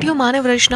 Radio मानव रचना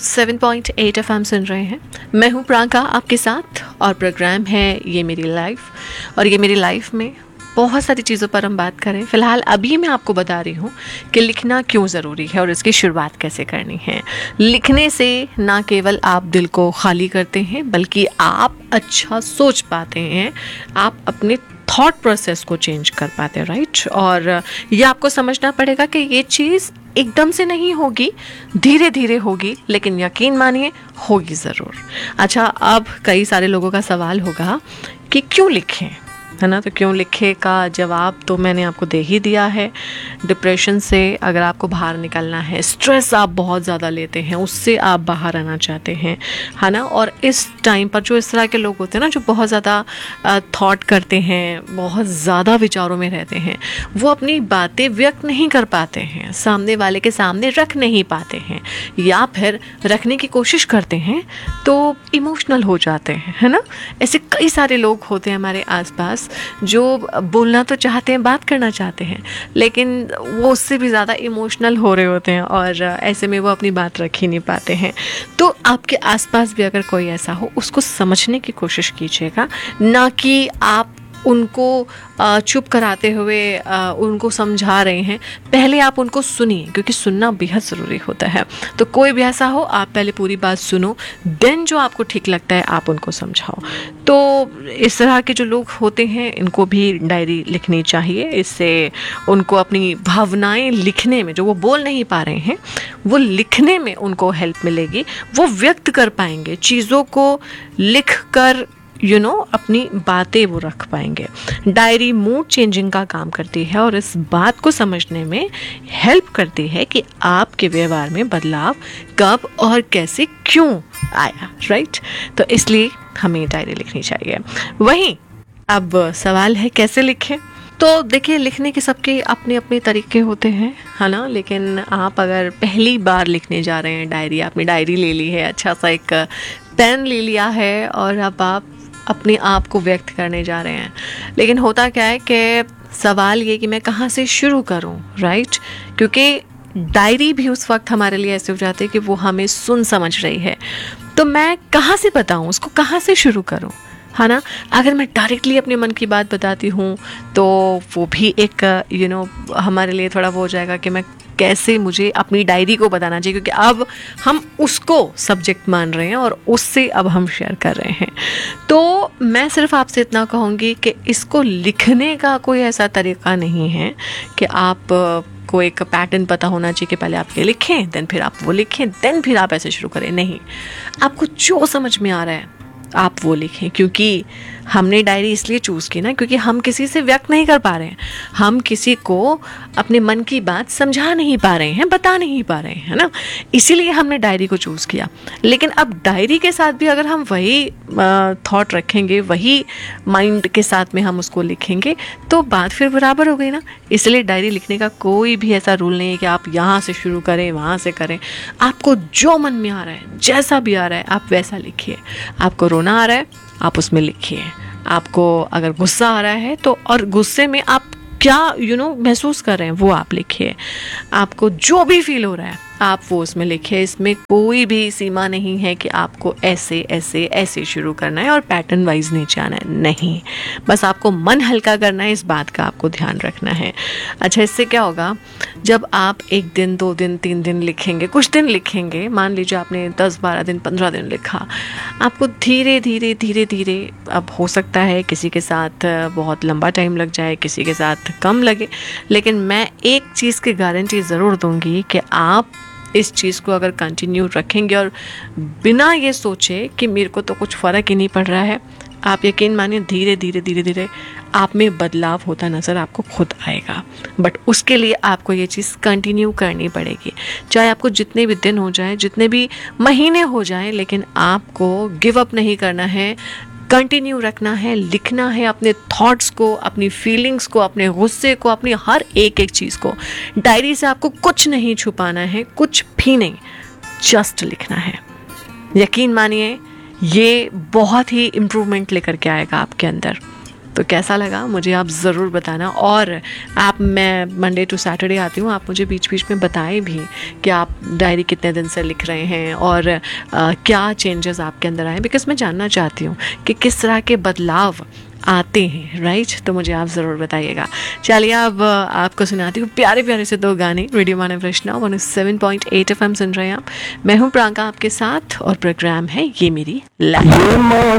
107.8 FM सुन रहे हैं। मैं हूं प्रांका आपके साथ और प्रोग्राम है ये मेरी लाइफ। और ये मेरी लाइफ में बहुत सारी चीज़ों पर हम बात करें। फ़िलहाल अभी मैं आपको बता रही हूँ कि लिखना क्यों ज़रूरी है और इसकी शुरुआत कैसे करनी है। लिखने से ना केवल आप दिल को खाली करते हैं बल्कि आप अच्छा सोच पाते हैं, आप अपने थॉट प्रोसेस को चेंज कर पाते हैं, राइट। और ये आपको समझना पड़ेगा कि ये चीज़ एकदम से नहीं होगी, धीरे धीरे होगी, लेकिन यकीन मानिए होगी ज़रूर। अच्छा, अब कई सारे लोगों का सवाल होगा कि क्यों लिखें, है ना। तो क्यों लिखे का जवाब तो मैंने आपको दे ही दिया है। डिप्रेशन से अगर आपको बाहर निकलना है, स्ट्रेस आप बहुत ज़्यादा लेते हैं, उससे आप बाहर आना चाहते हैं, है ना। और इस टाइम पर जो इस तरह के लोग होते हैं ना, जो बहुत ज़्यादा थॉट करते हैं, बहुत ज़्यादा विचारों में रहते हैं, वो अपनी बातें व्यक्त नहीं कर पाते हैं, सामने वाले के सामने रख नहीं पाते हैं, या फिर रखने की कोशिश करते हैं तो इमोशनल हो जाते हैं, है ना। ऐसे कई सारे लोग होते हैं हमारे आसपास जो बोलना तो चाहते हैं, बात करना चाहते हैं, लेकिन वो उससे भी ज़्यादा इमोशनल हो रहे होते हैं और ऐसे में वो अपनी बात रख ही नहीं पाते हैं। तो आपके आसपास भी अगर कोई ऐसा हो, उसको समझने की कोशिश कीजिएगा, ना कि आप उनको चुप कराते हुए उनको समझा रहे हैं। पहले आप उनको सुनिए, क्योंकि सुनना बेहद ज़रूरी होता है। तो कोई भी ऐसा हो, आप पहले पूरी बात सुनो, देन जो आपको ठीक लगता है आप उनको समझाओ। तो इस तरह के जो लोग होते हैं, इनको भी डायरी लिखनी चाहिए। इससे उनको अपनी भावनाएं लिखने में, जो वो बोल नहीं पा रहे हैं, वो लिखने में उनको हेल्प मिलेगी। वो व्यक्त कर पाएंगे चीज़ों को, लिख कर अपनी बातें वो रख पाएंगे। डायरी मूड चेंजिंग का काम करती है और इस बात को समझने में हेल्प करती है कि आपके व्यवहार में बदलाव कब और कैसे क्यों आया, राइट। तो इसलिए हमें डायरी लिखनी चाहिए। वहीं अब सवाल है कैसे लिखें। तो देखिए, लिखने के सबके अपने अपने तरीके होते हैं, है ना। लेकिन आप अगर पहली बार लिखने जा रहे हैं डायरी, आपने डायरी ले ली है, अच्छा सा एक पेन ले लिया है और अब आप अपने आप को व्यक्त करने जा रहे हैं, लेकिन होता क्या है कि सवाल ये कि मैं कहाँ से शुरू करूँ, राइट। क्योंकि डायरी भी उस वक्त हमारे लिए ऐसे हो जाती है कि वो हमें सुन समझ रही है, तो मैं कहाँ से बताऊँ उसको, कहाँ से शुरू करूँ, है ना। अगर मैं डायरेक्टली अपने मन की बात बताती हूँ तो वो भी एक हमारे लिए थोड़ा वो हो जाएगा कि मैं कैसे मुझे अपनी डायरी को बताना चाहिए, क्योंकि अब हम उसको सब्जेक्ट मान रहे हैं और उससे अब हम शेयर कर रहे हैं। तो मैं सिर्फ आपसे इतना कहूँगी कि इसको लिखने का कोई ऐसा तरीका नहीं है कि आप को एक पैटर्न पता होना चाहिए कि पहले आप ये लिखें, देन फिर आप वो लिखें, देन फिर आप ऐसे शुरू करें। नहीं, आपको जो समझ में आ रहा है आप वो लिखें। क्योंकि हमने डायरी इसलिए चूज़ की ना, क्योंकि हम किसी से व्यक्त नहीं कर पा रहे हैं, हम किसी को अपने मन की बात समझा नहीं पा रहे हैं, बता नहीं पा रहे हैं, है ना। इसीलिए हमने डायरी को चूज़ किया। लेकिन अब डायरी के साथ भी अगर हम वही थॉट रखेंगे, वही माइंड के साथ में हम उसको लिखेंगे, तो बात फिर बराबर हो गई ना। इसलिए डायरी लिखने का कोई भी ऐसा रूल नहीं है कि आप यहाँ से शुरू करें, वहाँ से करें। आपको जो मन में आ रहा है, जैसा भी आ रहा है, आप वैसा लिखिए। आपको रोना आ रहा है, आप उसमें लिखिए। आपको अगर गुस्सा आ रहा है तो, और गुस्से में आप क्या महसूस कर रहे हैं वो आप लिखिए। आपको जो भी फील हो रहा है आप वो उसमें लिखिए। इसमें कोई भी सीमा नहीं है कि आपको ऐसे ऐसे ऐसे शुरू करना है और पैटर्न वाइज नीचे आना है, नहीं। बस आपको मन हल्का करना है, इस बात का आपको ध्यान रखना है। अच्छा, इससे क्या होगा, जब आप 1 दिन 2 दिन 3 दिन लिखेंगे, कुछ दिन लिखेंगे, मान लीजिए आपने 10 12 दिन 15 दिन लिखा, आपको धीरे धीरे धीरे धीरे, अब हो सकता है किसी के साथ बहुत लंबा टाइम लग जाए, किसी के साथ कम लगे, लेकिन मैं एक चीज़ की गारंटी ज़रूर दूंगी कि आप इस चीज़ को अगर कंटिन्यू रखेंगे और बिना ये सोचे कि मेरे को तो कुछ फ़र्क ही नहीं पड़ रहा है, आप यकीन मानिए धीरे धीरे धीरे धीरे आप में बदलाव होता नज़र आपको खुद आएगा। बट उसके लिए आपको ये चीज़ कंटिन्यू करनी पड़ेगी, चाहे आपको जितने भी दिन हो जाए, जितने भी महीने हो जाए, लेकिन आपको गिव अप नहीं करना है, कंटिन्यू रखना है, लिखना है अपने थॉट्स को, अपनी फीलिंग्स को, अपने गुस्से को, अपनी हर एक एक चीज़ को। डायरी से आपको कुछ नहीं छुपाना है, कुछ भी नहीं, जस्ट लिखना है। यकीन मानिए ये बहुत ही इम्प्रूवमेंट लेकर के आएगा आपके अंदर। तो कैसा लगा मुझे आप ज़रूर बताना। और मैं मंडे टू सैटरडे आती हूँ, आप मुझे बीच बीच में बताएं भी कि आप डायरी कितने दिन से लिख रहे हैं और क्या चेंजेस आपके अंदर आए, बिकॉज मैं जानना चाहती हूँ कि किस तरह के बदलाव आते हैं, राइट। तो मुझे आप ज़रूर बताइएगा। चलिए अब आपको सुनाती हूँ प्यारे प्यारे से 2 गाने। रेडियो मानव रचना 107.8 FM सुन रहे हैं आप। मैं हूँ प्रांका आपके साथ और प्रोग्राम है ये मेरी लाइफ।